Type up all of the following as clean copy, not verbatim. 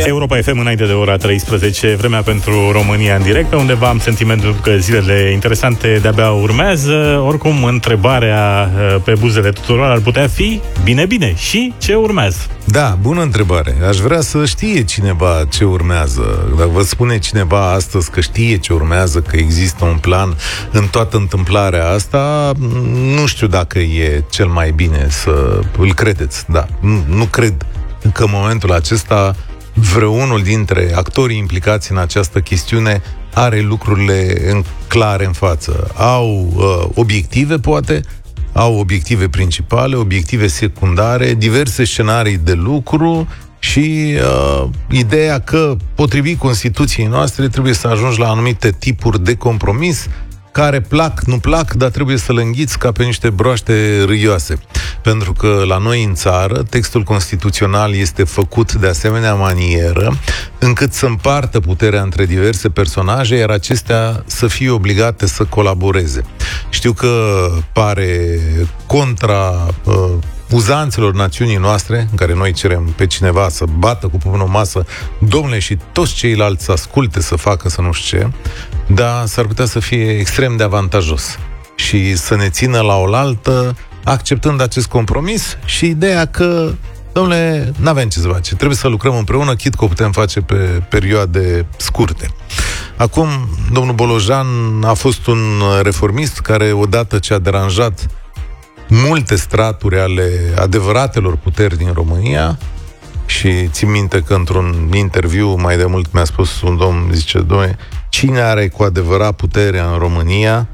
Europa FM înainte de ora 13, vremea pentru România în direct, pe undeva am sentimentul că zilele interesante de-abia urmează. Oricum, întrebarea pe buzele tuturor ar putea fi: bine, și ce urmează? Da, bună întrebare. Aș vrea să știe cineva ce urmează. Dacă vă spune cineva astăzi că știe ce urmează, că există un plan în toată întâmplarea asta, nu știu dacă e cel mai bine să îl credeți. Da, nu cred că în momentul acesta vreunul dintre actorii implicați în această chestiune are lucrurile clare în față. Au obiective, poate, au obiective principale, obiective secundare, diverse scenarii de lucru și ideea că, potrivit Constituției noastre, trebuie să ajungi la anumite tipuri de compromis care plac, nu plac, dar trebuie să le înghiți ca pe niște broaște râioase. Pentru că la noi în țară, textul constituțional este făcut de asemenea manieră încât să împartă puterea între diverse personaje, iar acestea să fie obligate să colaboreze. Știu că pare contra uzanțelor națiunii noastre, în care noi cerem pe cineva să bată cu pumnul în masă, domnule, și toți ceilalți să asculte, să facă, să nu știu ce, dar s-ar putea să fie extrem de avantajos și să ne țină la oaltă, acceptând acest compromis și ideea că, domnule, n-avem ce să face, trebuie să lucrăm împreună, chit că o putem face pe perioade scurte. Acum, domnul Bolojan a fost un reformist care, odată ce a deranjat multe straturi ale adevăratelor puteri din România, și țin minte că într-un interviu mai de mult mi-a spus un domn, zice: dom'le, cine are cu adevărat puterea în România?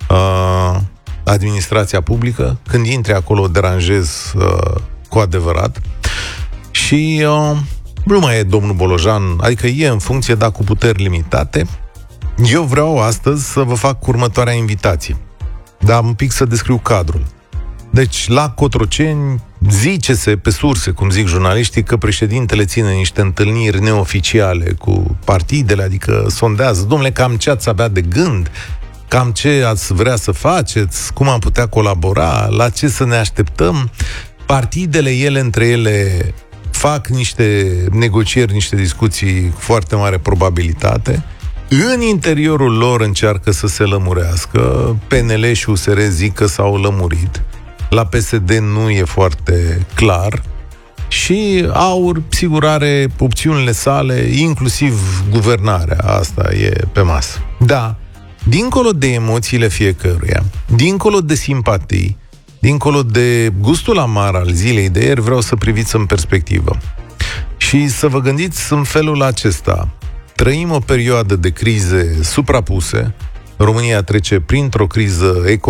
Administrația publică. Când intri acolo, deranjezi cu adevărat. Și nu mai e domnul Bolojan, adică e în funcție, dar cu puteri limitate. Eu vreau astăzi să vă fac următoarea invitație, dar un pic să descriu cadrul. Deci, la Cotroceni, zice-se pe surse, cum zic jurnaliștii, că președintele ține niște întâlniri neoficiale cu partidele, adică sondează, domnule, cam ce ați avea de gând, cam ce ați vrea să faceți, cum am putea colabora, la ce să ne așteptăm. Partidele, ele între ele, fac niște negocieri, niște discuții cu foarte mare probabilitate. În interiorul lor încearcă să se lămurească. PNL și USR zic că s-au lămurit. La PSD nu e foarte clar. Și AUR, sigur, are opțiunile sale, inclusiv guvernarea. Asta e pe masă. Da, dincolo de emoțiile fiecăruia, dincolo de simpatii, dincolo de gustul amar al zilei de ieri, vreau să priviți în perspectivă. Și să vă gândiți în felul acesta. Trăim o perioadă de crize suprapuse. România trece printr-o criză economică